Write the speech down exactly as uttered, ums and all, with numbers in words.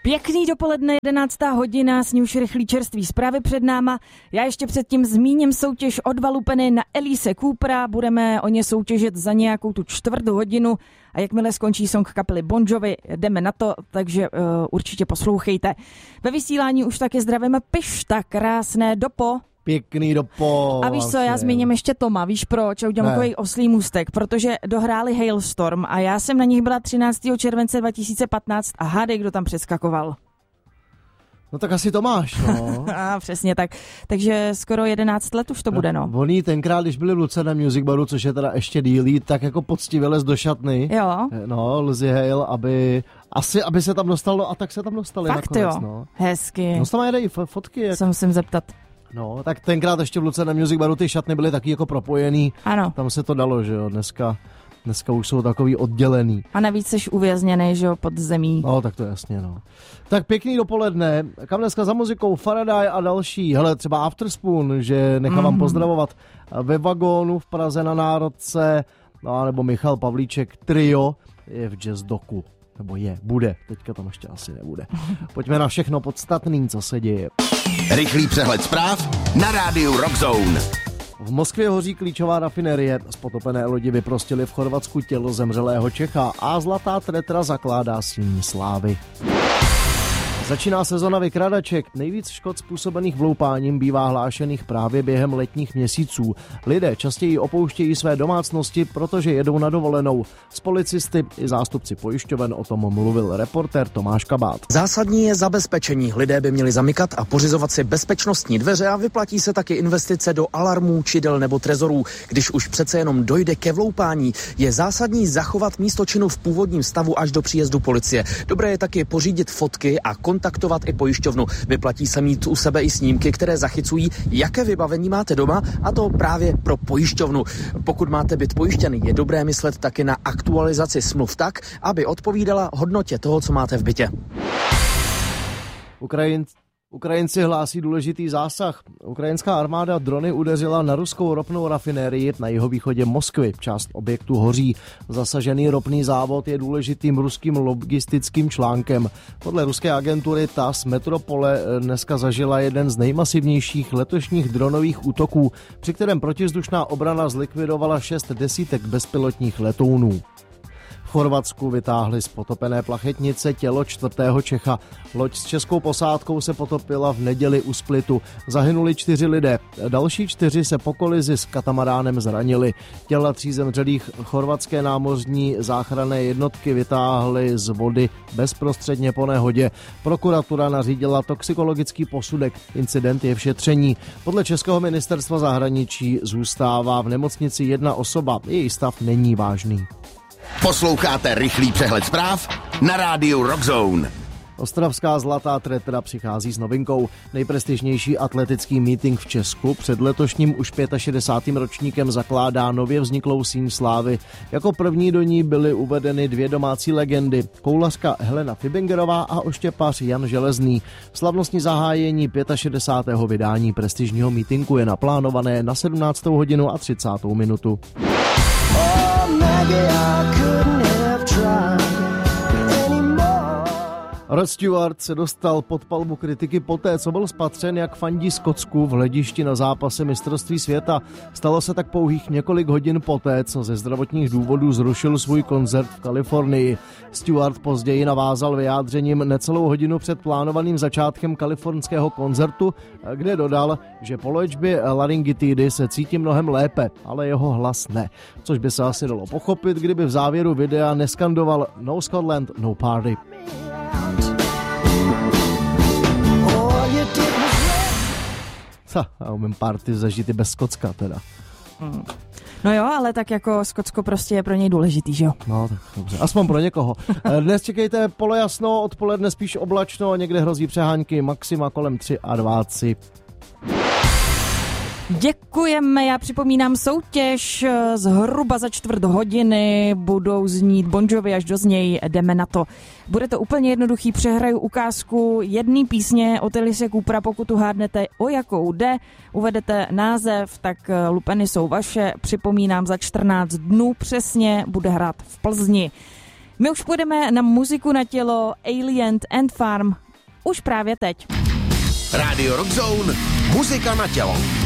Pěkný dopoledne, jedenáctá hodina, s ní už rychlý čerství zprávy před náma. Já ještě předtím zmíním soutěž od dva lupeny na Elise Coopera. Budeme o ně soutěžit za nějakou tu čtvrt hodinu a jakmile skončí song kapely Bon Jovi, jdeme na to, takže uh, určitě poslouchejte. Ve vysílání už taky zdravíme Pišta, krásné dopo. Pěkný dopo. A víš co, já zmíním ještě Toma, víš proč? A udělám takový oslý můstek, protože dohráli Hailstorm a já jsem na nich byla třináctého července dva tisíce patnáct a hádej, kdo tam přeskakoval. No tak asi Tomáš, no. A přesně tak. Takže skoro jedenáct let už to bude, no. Oni tenkrát, když byli v Luce na Music Baru, což je teda ještě dílí, tak jako poctivě les do šatny. Jo. No, Lizzy Hale, aby, asi, aby se tam dostalo, a tak se tam dostali fakt nakonec, jo. No. Hezky. No, tam mají fotky. Jak... Se musím zeptat. No, tak tenkrát ještě v Luce na Music Baru ty šatny byly taky jako propojený. Ano. Tam se to dalo, že jo, dneska... Dneska už jsou takový oddělený. A navíc jsi uvězněný, že jo, pod zemí. No, tak to je jasně, no. Tak pěkný dopoledne. Kam dneska za muzikou Faraday a další. Hele, třeba Afterspoon, že nechám mm. vám pozdravovat ve vagónu v Praze na Národce. No, nebo Michal Pavlíček Trio je v Jazz Doku. Nebo je, bude. Teďka tam ještě asi nebude. Pojďme na všechno podstatný, co se děje. Rychlý přehled zpráv na rádiu Rock Zone. V Moskvě hoří klíčová rafinerie. Z potopené lodi vyprostili v Chorvatsku tělo zemřelého Čecha a Zlatá Tretra zakládá síň slávy. Začíná sezona vykradaček. Nejvíc škod způsobených vloupáním bývá hlášených právě během letních měsíců. Lidé častěji opouštějí své domácnosti, protože jedou na dovolenou. S policisty i zástupci pojišťoven o tom mluvil reportér Tomáš Kabát. Zásadní je zabezpečení. Lidé by měli zamykat a pořizovat si bezpečnostní dveře a vyplatí se taky investice do alarmů, čidel nebo trezorů. Když už přece jenom dojde ke vloupání, je zásadní zachovat místo činu v původním stavu až do příjezdu policie. Dobré je taky pořídit fotky a kontaktovat i pojišťovnu. Vyplatí se mít u sebe i snímky, které zachycují, jaké vybavení máte doma, a to právě pro pojišťovnu. Pokud máte byt pojištěný, je dobré myslet taky na aktualizaci smluv tak, aby odpovídala hodnotě toho, co máte v bytě. Ukrajin... Ukrajinci hlásí důležitý zásah. Ukrajinská armáda drony udeřila na ruskou ropnou rafinérii na jihovýchodě Moskvy. Část objektu hoří. Zasažený ropný závod je důležitým ruským logistickým článkem. Podle ruské agentury T A S Metropole dneska zažila jeden z nejmasivnějších letošních dronových útoků, při kterém protivzdušná obrana zlikvidovala šest desítek bezpilotních letounů. V Chorvatsku vytáhli z potopené plachetnice tělo čtvrtého Čecha. Loď s českou posádkou se potopila v neděli u Splitu. Zahynuli čtyři lidé. Další čtyři se po kolizi s katamaránem zranili. Těla tří zemřelých chorvatské námořní záchranné jednotky vytáhly z vody bezprostředně po nehodě. Prokuratura nařídila toxikologický posudek. Incident je v šetření. Podle Českého ministerstva zahraničí zůstává v nemocnici jedna osoba. Její stav není vážný. Posloucháte rychlý přehled zpráv na rádiu Rock Zone. Ostravská Zlatá Tretra přichází s novinkou. Nejprestižnější atletický meeting v Česku před letošním už šedesátým pátým ročníkem zakládá nově vzniklou síň slávy. Jako první do ní byly uvedeny dvě domácí legendy. Koulařka Helena Fibingerová a oštěpař Jan Železný. Slavnostní zahájení šedesátého pátého vydání prestižního meetingu je naplánované na sedmnáctou hodinu a třicátou minutu. Rod Stewart se dostal pod palbu kritiky poté, co byl spatřen, jak fandí Skotsku v hledišti na zápase mistrovství světa. Stalo se tak pouhých několik hodin poté, co ze zdravotních důvodů zrušil svůj koncert v Kalifornii. Stewart později navázal vyjádřením necelou hodinu před plánovaným začátkem kalifornského koncertu, kde dodal, že po léčbě laryngitidy se cítí mnohem lépe, ale jeho hlas ne. Což by se asi dalo pochopit, kdyby v závěru videa neskandoval No Scotland, no party. Ha, já umím party zažít i bez Skotska teda. Hmm. No jo, ale tak jako Skotsko prostě je pro něj důležitý, že jo? No tak dobře, aspoň pro někoho. Dnes čekejte polojasno, odpoledne spíš oblačno, někde hrozí přehánky, maxima kolem dvacet tři. Děkujeme, já připomínám soutěž zhruba za čtvrt hodiny, budou znít Bon Jovi, až do zněj jdeme na to. Bude to úplně jednoduchý, přehraju ukázku jedné písně od Elise Coopera, pokud uhádnete, o jakou jde, uvedete název, tak lupeny jsou vaše, připomínám za čtrnáct dnů přesně, bude hrát v Plzni. My už půjdeme na muziku na tělo Alien Ant Farm už právě teď. Rádio Rock Zone, muzika na tělo.